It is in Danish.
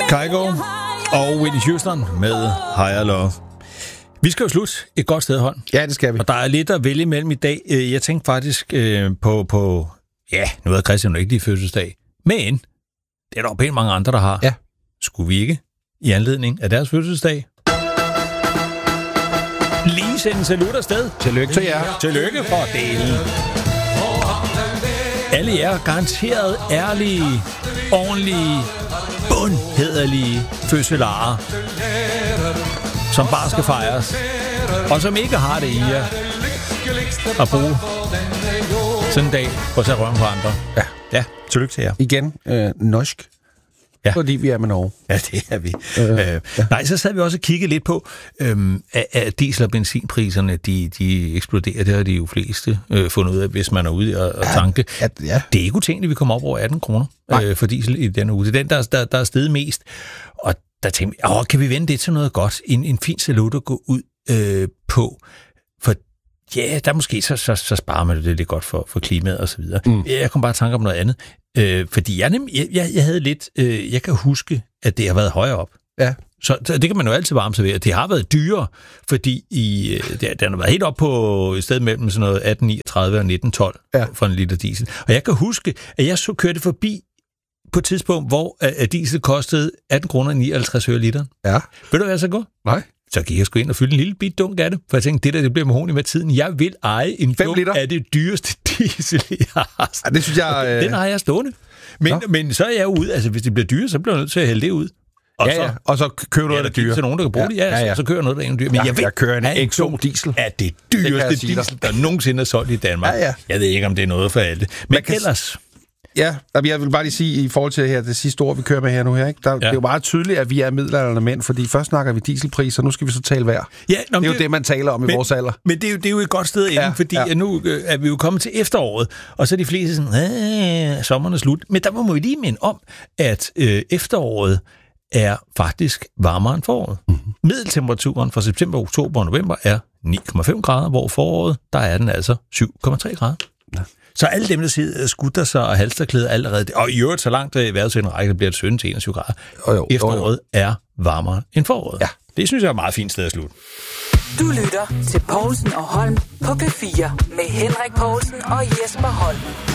Kygo og Whitney Houston med Higher Love. Vi skal jo slutte et godt sted, Holm. Ja, det skal vi. Og der er lidt at vælge imellem i dag. Jeg tænkte faktisk på... Ja, nu havde Christian jo ikke lige fødselsdag. Men det er der jo pænt mange andre, der har. Ja. Skulle vi ikke i anledning af deres fødselsdag lige sende en salut afsted? Tillykke til jer. Tillykke for delen. Alle jer garanteret ærlige, ordentlige, bundhederlige fødselarer, som bare skal fejres, og som ikke har det i jer at bruge sådan en dag på at tage røven på andre. Ja, tillykke til jer. Igen, norsk. Ja. Fordi vi er med Norge. Ja, det er vi. Nej, så sad vi også og kiggede lidt på, at diesel- og benzinpriserne, de eksploderer. Det har de jo fleste fundet ud af, hvis man er ude og tanke. Ja. Det er ikke utænkeligt, at vi kommer op over 18 kroner for diesel i denne uge. Det er den, der er steget mest. Og der tænkte vi, kan vi vende det til noget godt? En fin salut at gå ud på. For ja, der måske så sparer man det lidt godt for klimaet og så videre. Jeg kom bare at tanke om noget andet. Fordi jeg havde lidt... jeg kan huske, at det har været højere op. Ja. Så det kan man jo altid varme servere. Det har været dyrere, fordi det har været helt op på et sted mellem sådan noget 18,39 og 19,12 for en liter diesel. Og jeg kan huske, at jeg så kørte forbi på et tidspunkt, hvor diesel kostede 18 kroner 59 øre literen. Ja. Ved du, hvad jeg så går? Nej. Så gik jeg sgu ind og fyldte en lille bit dunk af det, for jeg tænkte, det bliver mahogni med tiden. Jeg vil eje en dunk af det dyreste diesel, jeg har. Ja, det synes jeg... Den har jeg stående. Men så er jeg ude, altså hvis det bliver dyre, så bliver jeg nødt til at hælde det ud. Og så kører noget, der er dyre. Så nogen, der kan bruge det, så kører noget, der er dyre. Men jeg kører en Exxon diesel. Er det dyreste diesel, der nogensinde er solgt i Danmark. Ja. Jeg ved ikke, om det er noget for alle. Men ellers... Ja, jeg vil bare lige sige, i forhold til det sidste ord, vi kører med her nu her, ikke? Det er jo meget tydeligt, at vi er middelaldrende mænd, fordi først snakker vi dieselpriser, nu skal vi så tale vejr. Ja, det er jo det, man taler om i vores alder. Men det er jo et godt sted inden, fordi nu er vi jo kommet til efteråret, og så er de fleste sådan, sommeren er slut. Men der må vi lige minde om, at efteråret er faktisk varmere end foråret. Middeltemperaturen fra september, oktober og november er 9,5 grader, hvor foråret, der er den altså 7,3 grader. Ja. Så alle dem, der sidder skutter sig og halsterklæder allerede, og i øvrigt så langt vejrudsætten række, bliver det 17-21 grader. Efteråret er varmere end foråret. Ja. Det synes jeg er et meget fint sted at slutte. Du lytter til Povlsen og Holm på P4 med Henrik Povlsen og Jesper Holm.